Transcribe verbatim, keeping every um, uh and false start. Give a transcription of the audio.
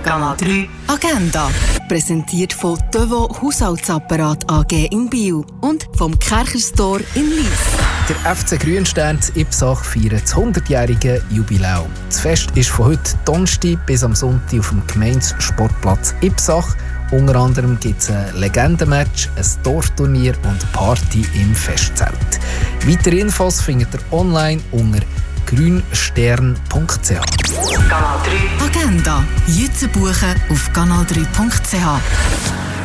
Kanal drei Agenda. Präsentiert von Devo Haushaltsapparat A G in Biel und vom Kercher-Store in Lyss. Der F C Grünstern in Ipsach feiert das hundertjährige Jubiläum. Das Fest ist von heute Donnerstag bis am Sonntag auf dem Gemeindesportplatz Ipsach. Unter anderem gibt es ein Legendenmatch, ein Dorfturnier und Party im Festzelt. Weitere Infos findet ihr online unter grünstern punkt c h. Kanal drei Agenda. Jetzt buchen auf kanal drei punkt c h.